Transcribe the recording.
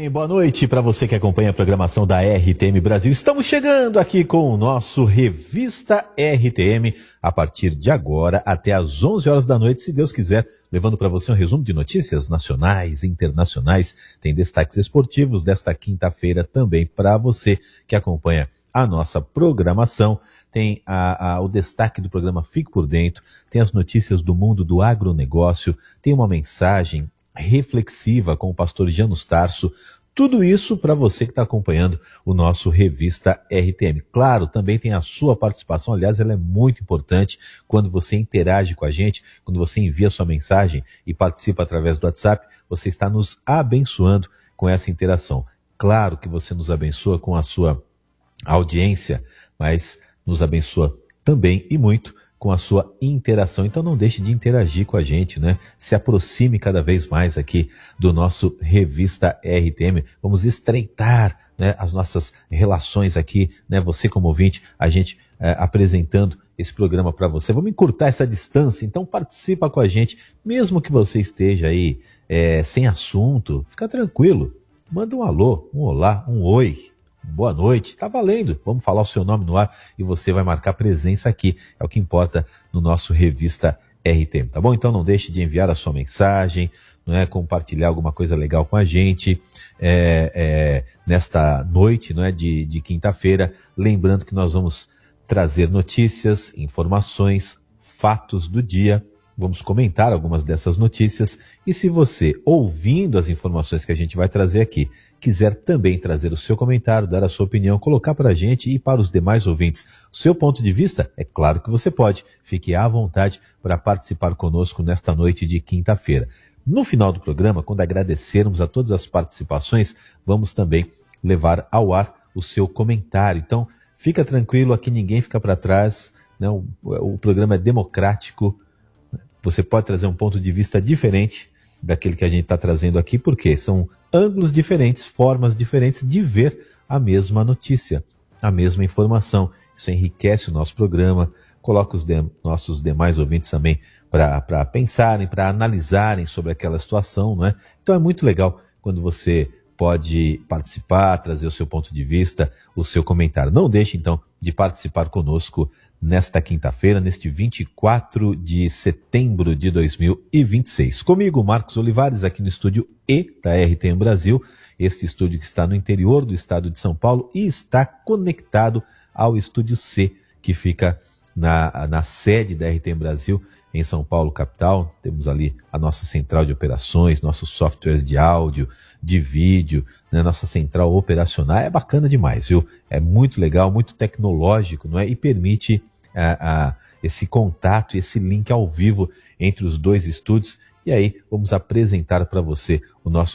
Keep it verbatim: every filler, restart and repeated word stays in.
bem, boa noite para você que acompanha a programação da R T M Brasil. Estamos chegando aqui com o nosso Revista R T M a partir de agora até às onze horas da noite, se Deus quiser, levando para você um resumo de notícias nacionais e internacionais. Tem destaques esportivos desta quinta-feira também para você que acompanha a nossa programação. Tem a, a, o destaque do programa Fique por Dentro, tem as notícias do mundo do agronegócio, tem uma mensagem reflexiva com o pastor Janus Tarso. Tudo isso para você que está acompanhando o nosso Revista R T M. Claro, também tem a sua participação, aliás, ela é muito importante quando você interage com a gente, quando você envia sua mensagem e participa através do WhatsApp, você está nos abençoando com essa interação. Claro que você nos abençoa com a sua audiência, mas nos abençoa também e muito com a sua interação. Então não deixe de interagir com a gente, né? Se aproxime cada vez mais aqui do nosso Revista R T M. Vamos estreitar, né, as nossas relações aqui, né? Você como ouvinte, a gente é, apresentando esse programa para você. Vamos encurtar essa distância, então participa com a gente, mesmo que você esteja aí é, sem assunto, fica tranquilo. Manda um alô, um olá, um oi. Boa noite, tá valendo. Vamos falar o seu nome no ar e você vai marcar presença aqui. É o que importa no nosso Revista R T M, tá bom? Então não deixe de enviar a sua mensagem, não é? Compartilhar alguma coisa legal com a gente é, é, nesta noite, não é? de, de quinta-feira. Lembrando que nós vamos trazer notícias, informações, fatos do dia. Vamos comentar algumas dessas notícias. E se você, ouvindo as informações que a gente vai trazer aqui, quiser também trazer o seu comentário, dar a sua opinião, colocar para a gente e para os demais ouvintes o seu ponto de vista, é claro que você pode. Fique à vontade para participar conosco nesta noite de quinta-feira. No final do programa, quando agradecermos a todas as participações, vamos também levar ao ar o seu comentário. Então, fica tranquilo, aqui ninguém fica para trás, né? o, o programa é democrático. Você pode trazer um ponto de vista diferente daquele que a gente está trazendo aqui, porque são ângulos diferentes, formas diferentes de ver a mesma notícia, a mesma informação. Isso enriquece o nosso programa, coloca os de, nossos demais ouvintes também para pensarem, para analisarem sobre aquela situação, não é? Então é muito legal quando você pode participar, trazer o seu ponto de vista, o seu comentário. Não deixe, então, de participar conosco nesta quinta-feira, neste vinte e quatro de setembro de dois mil e vinte e seis. Comigo, Marcos Olivares, aqui no estúdio E da R T M Brasil, este estúdio que está no interior do estado de São Paulo e está conectado ao estúdio C, que fica na, na sede da R T M Brasil, em São Paulo, capital. Temos ali a nossa central de operações, nossos softwares de áudio, de vídeo, né, nossa central operacional. É bacana demais, viu? É muito legal, muito tecnológico, não é? E permite a, a, esse contato, esse link ao vivo entre os dois estúdios. E aí vamos apresentar para você o nosso